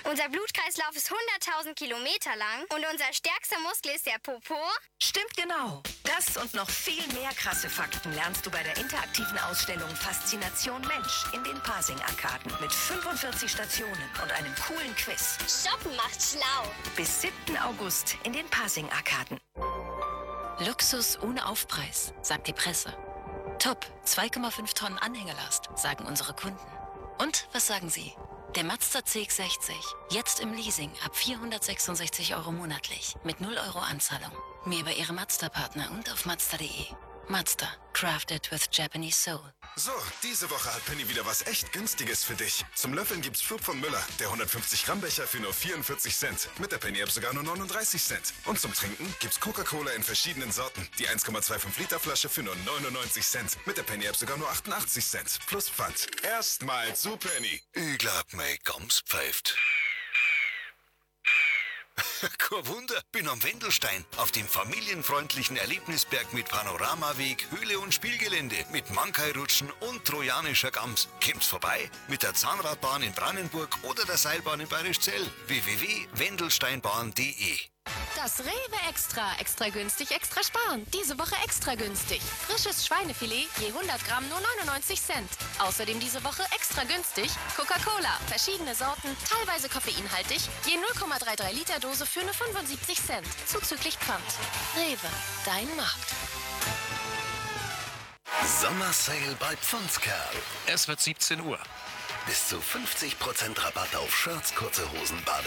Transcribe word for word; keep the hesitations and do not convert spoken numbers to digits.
Unser Blutkreislauf ist hunderttausend Kilometer lang und unser stärkster Muskel ist der Popo. Stimmt genau. Das und noch viel mehr krasse Fakten lernst du bei der interaktiven Ausstellung Faszination Mensch in den Pasing-Arkaden mit fünfundvierzig Stationen und einem coolen Quiz. Shoppen macht schlau. Bis siebten August in den Pasing-Arkaden. Luxus ohne Aufpreis, sagt die Presse. Top, zwei Komma fünf Tonnen Anhängelast, sagen unsere Kunden. Und was sagen Sie? Der Mazda C X sechzig, jetzt im Leasing ab vierhundertsechsundsechzig Euro monatlich mit null Euro Anzahlung. Mehr über Ihre Mazda-Partner und auf Mazda punkt de. Mazda, crafted with Japanese soul. So, diese Woche hat Penny wieder was echt Günstiges für dich. Zum Löffeln gibt's Flug von Müller, der hundertfünfzig Gramm Becher für nur vierundvierzig Cent. Mit der Penny-App sogar nur neununddreißig Cent. Und zum Trinken gibt's Coca-Cola in verschiedenen Sorten. Die eins Komma fünfundzwanzig Liter Flasche für nur neunundneunzig Cent. Mit der Penny-App sogar nur achtundachtzig Cent. Plus Pfand. Erstmal zu Penny. Ich glaub, mein Gams pfeift. Kein Wunder, bin am Wendelstein, auf dem familienfreundlichen Erlebnisberg mit Panoramaweg, Höhle und Spielgelände, mit Mankai-Rutschen und trojanischer Gams. Kommt's vorbei mit der Zahnradbahn in Brandenburg oder der Seilbahn in Bayerischzell. w w w punkt wendelsteinbahn punkt de. Das Rewe Extra. Extra günstig, extra sparen. Diese Woche extra günstig. Frisches Schweinefilet je hundert Gramm nur neunundneunzig Cent. Außerdem diese Woche extra günstig Coca-Cola. Verschiedene Sorten, teilweise koffeinhaltig. Je null Komma dreiunddreißig Liter Dose für nur fünfundsiebzig Cent. Zuzüglich Pfand. Rewe, dein Markt. Sommersale bei Pfandkerl. Es wird siebzehn Uhr. Bis zu fünfzig Prozent Rabatt auf Shirts, kurze Hosen, Bade